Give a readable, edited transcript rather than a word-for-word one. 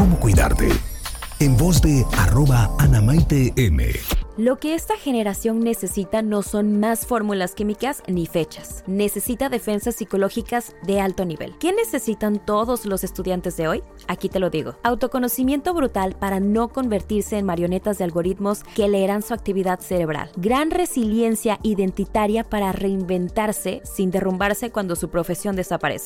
cómo cuidarte. En voz de @AnaMaiteM. Lo que esta generación necesita no son más fórmulas químicas ni fechas. Necesita defensas psicológicas de alto nivel. ¿Qué necesitan todos los estudiantes de hoy? Aquí te lo digo. Autoconocimiento brutal para no convertirse en marionetas de algoritmos que leerán su actividad cerebral. Gran resiliencia identitaria para reinventarse sin derrumbarse cuando su profesión desaparezca.